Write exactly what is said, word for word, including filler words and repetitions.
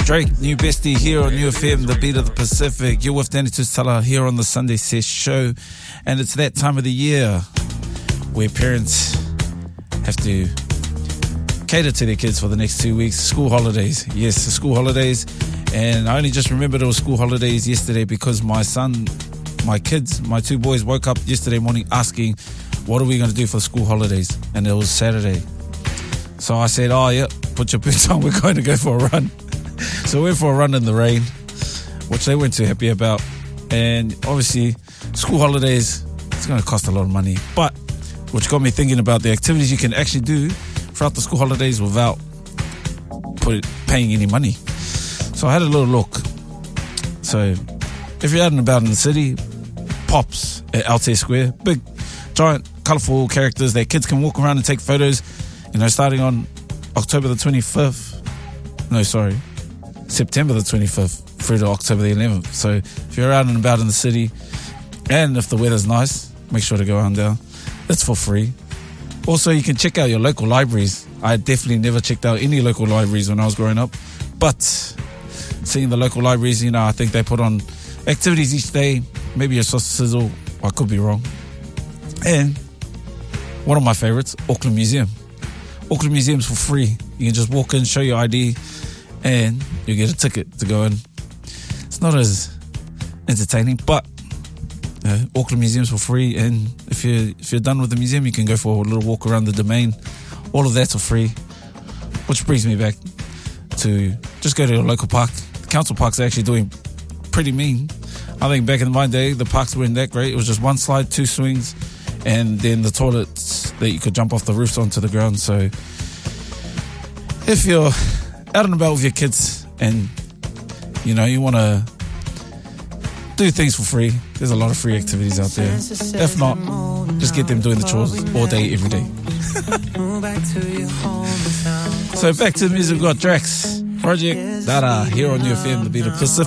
Drake, New Bestie here on U F M, the beat of the Pacific. You're with Danny Tusala here on the Sunday Sesh show. And it's that time of the year where parents have to cater to their kids for the next two weeks. School holidays. Yes, the school holidays. And I only just remembered it was school holidays yesterday because my son, my kids, my two boys woke up yesterday morning asking, what are we going to do for school holidays? And it was Saturday. So I said, oh, yeah, put your boots on. We're going to go for a run. So we went for a run in the rain, which they weren't too happy about. And obviously, school holidays, it's going to cost a lot of money. But, which got me thinking about the activities you can actually do throughout the school holidays without put, paying any money. So I had a little look. So, if you're out and about in the city, Pops at Altair Square, big, giant, colourful characters that kids can walk around and take photos, you know, starting on October the twenty-fifth. No, sorry. September the twenty-fifth through to October the eleventh. So if you're out and about in the city and if the weather's nice, make sure to go on down. It's for free. Also, you can check out your local libraries. I definitely never checked out any local libraries when I was growing up. But seeing the local libraries, you know, I think they put on activities each day. Maybe a sausage sizzle. I could be wrong. And one of my favorites, Auckland Museum. Auckland Museum's for free. You can just walk in, show your I D, and you get a ticket to go in. It's not as entertaining, but uh, Auckland Museum's for free. And if you're if you're done with the museum, you can go for a little walk around the domain. All of that's for free, which brings me back to just go to your local park. The council parks are actually doing pretty mean. I think back in my day, the parks weren't that great. It was just one slide, two swings, and then the toilets that you could jump off the roofs onto the ground. So if you're out and about with your kids and, you know, you want to do things for free, there's a lot of free activities out there. If not, just get them doing the chores all day, every day. So back to the music, we've got Drax, Project Dada here on U F M, the beat of Pacific.